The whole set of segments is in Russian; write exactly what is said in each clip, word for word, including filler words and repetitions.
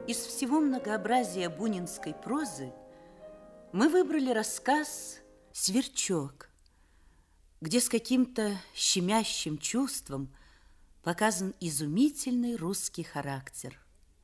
Из всего многообразия бунинской прозы мы выбрали рассказ «Сверчок», где с каким-то щемящим чувством показан изумительный русский характер.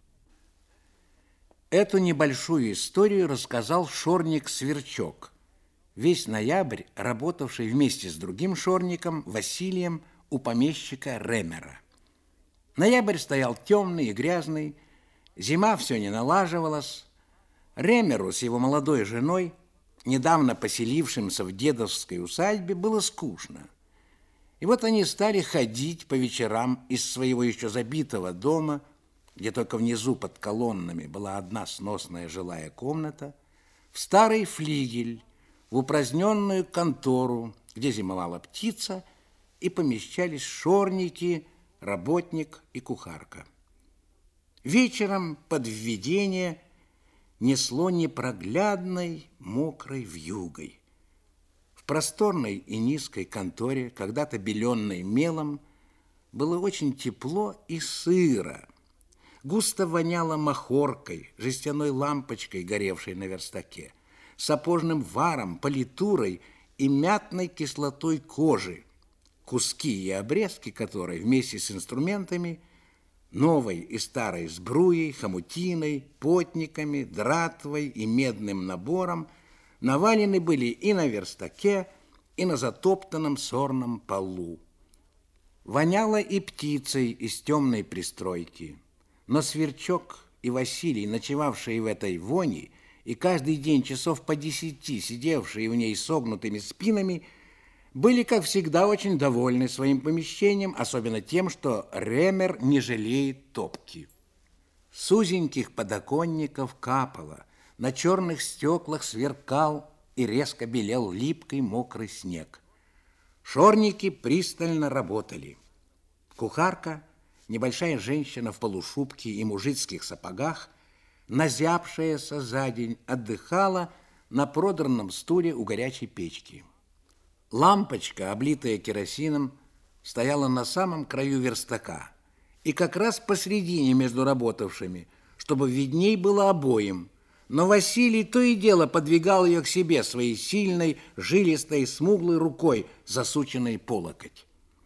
Эту небольшую историю рассказал шорник Сверчок, весь ноябрь работавший вместе с другим шорником Василием у помещика Ремера. Ноябрь стоял темный и грязный, зима все не налаживалась. Ремеру с его молодой женой, недавно поселившимся в дедовской усадьбе, было скучно. И вот они стали ходить по вечерам из своего еще забитого дома, где только внизу под колоннами была одна сносная жилая комната, в старый флигель, в упраздненную контору, где зимовала птица, и помещались шорники, работник и кухарка. Вечером под введение несло непроглядной мокрой вьюгой. В просторной и низкой конторе, когда-то беленной мелом, было очень тепло и сыро. Густо воняло махоркой, жестяной лампочкой, горевшей на верстаке, сапожным варом, политурой и мятной кислотой кожи, куски и обрезки которой вместе с инструментами, новой и старой сбруей, хомутиной, потниками, дратвой и медным набором, навалены были и на верстаке, и на затоптанном сорном полу. Воняло и птицей из темной пристройки, но Сверчок и Василий, ночевавшие в этой вони и каждый день часов по десяти сидевшие в ней согнутыми спинами, были, как всегда, очень довольны своим помещением, особенно тем, что Ремер не жалеет топки. С узеньких подоконников капало, на черных стеклах сверкал и резко белел липкий мокрый снег. Шорники пристально работали. Кухарка, небольшая женщина в полушубке и мужицких сапогах, назябшаяся за день, отдыхала на продранном стуле у горячей печки. Лампочка, облитая керосином, стояла на самом краю верстака и как раз посредине между работавшими, чтобы видней было обоим. Но Василий то и дело подвигал ее к себе своей сильной, жилистой, смуглой рукой, засученной по локоть.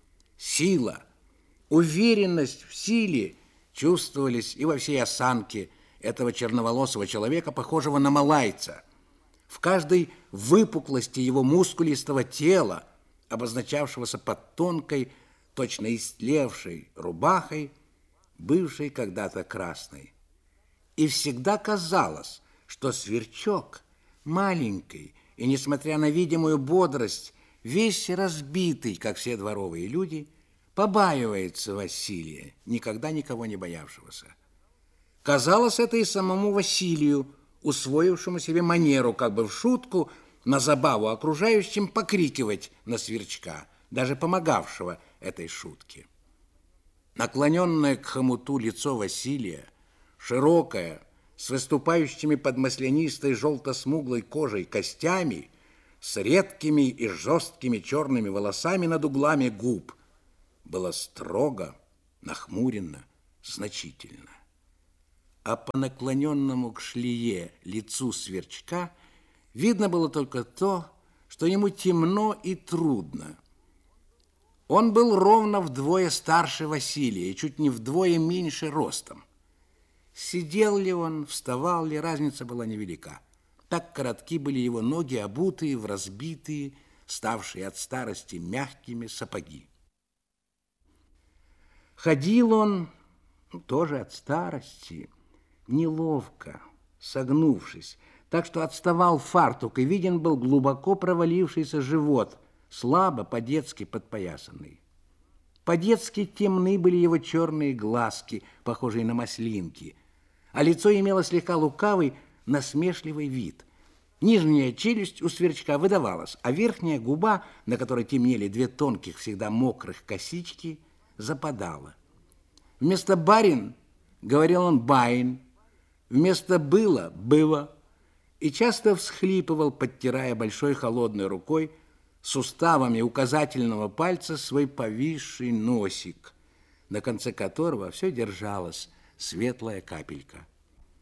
Сила, уверенность в силе чувствовались и во всей осанке этого черноволосого человека, похожего на малайца, в каждой выпуклости его мускулистого тела, обозначавшегося под тонкой, точно истлевшей рубахой, бывшей когда-то красной. И всегда казалось, что Сверчок, маленький и, несмотря на видимую бодрость, весь разбитый, как все дворовые люди, побаивается Василия, никогда никого не боявшегося. Казалось это и самому Василию, усвоившему себе манеру, как бы в шутку, на забаву окружающим покрикивать на Сверчка, даже помогавшего этой шутке. Наклоненное к хомуту лицо Василия, широкое, с выступающими под маслянистой желто-смуглой кожей костями, с редкими и жесткими черными волосами над углами губ, было строго, нахмуренно, значительно. А по наклоненному к шлее лицу Сверчка видно было только то, что ему темно и трудно. Он был ровно вдвое старше Василия и чуть не вдвое меньше ростом. Сидел ли он, вставал ли, разница была невелика. Так коротки были его ноги, обутые в разбитые, ставшие от старости мягкими сапоги. Ходил он, тоже от старости, неловко, согнувшись, так что отставал фартук, и виден был глубоко провалившийся живот, слабо по-детски подпоясанный. По-детски темны были его черные глазки, похожие на маслинки, а лицо имело слегка лукавый, насмешливый вид. Нижняя челюсть у Сверчка выдавалась, а верхняя губа, на которой темнели две тонких, всегда мокрых косички, западала. Вместо «барин» говорил он «баин», вместо «было» «было», и часто всхлипывал, подтирая большой холодной рукой суставами указательного пальца свой повисший носик, на конце которого все держалась светлая капелька.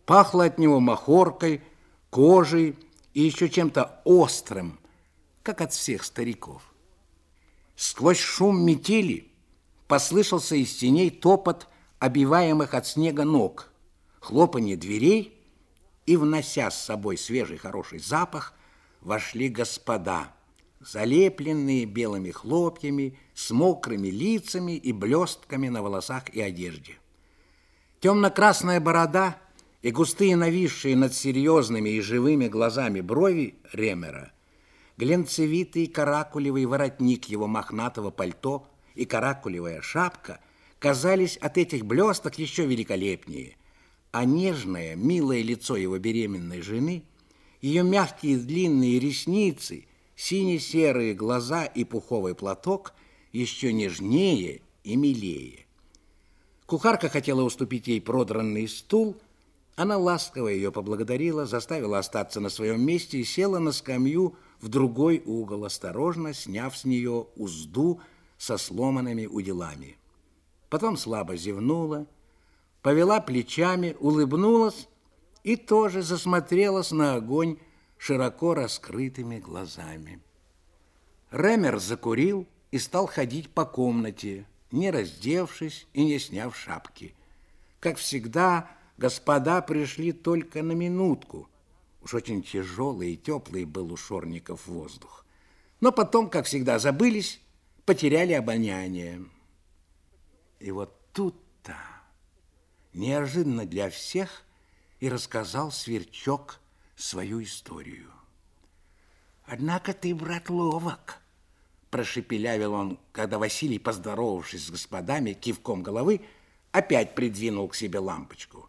Пахло от него махоркой, кожей и еще чем-то острым, как от всех стариков. Сквозь шум метели послышался из теней топот обиваемых от снега ног, хлопанье дверей, и, внося с собой свежий хороший запах, вошли господа, залепленные белыми хлопьями, с мокрыми лицами и блестками на волосах и одежде. Темно-красная борода и густые нависшие над серьезными и живыми глазами брови Ремера, глянцевитый каракулевый воротник его мохнатого пальто и каракулевая шапка казались от этих блесток еще великолепнее, а нежное, милое лицо его беременной жены, ее мягкие длинные ресницы, сине-серые глаза и пуховый платок еще нежнее и милее. Кухарка хотела уступить ей продранный стул. Она ласково ее поблагодарила, заставила остаться на своем месте и села на скамью в другой угол, осторожно сняв с нее узду со сломанными уделами. Потом слабо зевнула, повела плечами, улыбнулась и тоже засмотрелась на огонь широко раскрытыми глазами. Ремер закурил и стал ходить по комнате, не раздевшись и не сняв шапки. Как всегда, господа пришли только на минутку. Уж очень тяжелый и теплый был у шорников воздух. Но потом, как всегда, забылись, потеряли обоняние. И вот тут-то, неожиданно для всех, и рассказал Сверчок свою историю. «Однако ты, брат, ловок», – прошепелявил он, когда Василий, поздоровавшись с господами, кивком головы, опять придвинул к себе лампочку.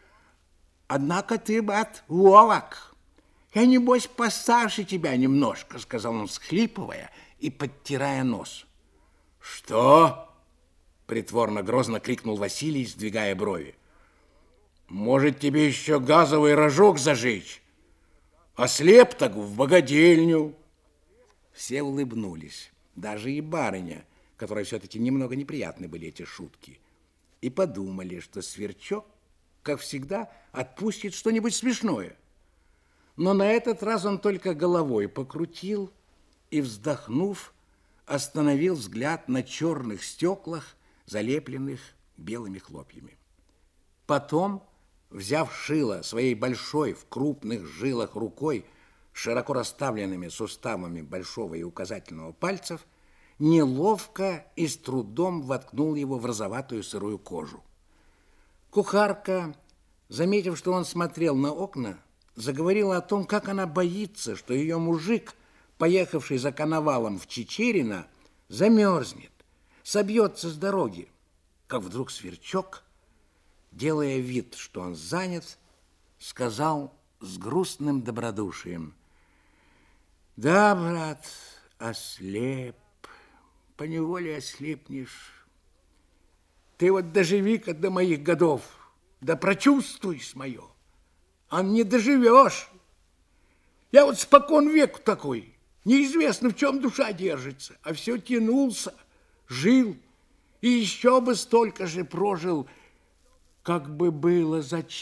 «Однако ты, брат, ловок. Я, небось, постарше тебя немножко», – сказал он, всхлипывая и подтирая нос. «Что?» – притворно грозно крикнул Василий, сдвигая брови. «Может, тебе еще газовый рожок зажечь? Ослеп так в богадельню». Все улыбнулись, даже и барыня, которой все-таки немного неприятны были эти шутки, и подумали, что Сверчок, как всегда, отпустит что-нибудь смешное. Но на этот раз он только головой покрутил и, вздохнув, остановил взгляд на черных стеклах, залепленных белыми хлопьями. Потом, взяв шило своей большой в крупных жилах рукой, широко расставленными суставами большого и указательного пальцев, неловко и с трудом воткнул его в розоватую сырую кожу. Кухарка, заметив, что он смотрел на окна, заговорила о том, как она боится, что ее мужик, поехавший за коновалом в Чичерино, замерзнет, собьется с дороги. Как вдруг Сверчок, делая вид, что он занят, сказал с грустным добродушием: «Да, брат, ослеп, поневоле ослепнешь. Ты вот доживи-ка до моих годов, да прочувствуешь мое, а не доживешь. Я вот спокон веку такой, неизвестно, в чем душа держится, а все тянулся, жил, и еще бы столько же прожил, как бы было зачем».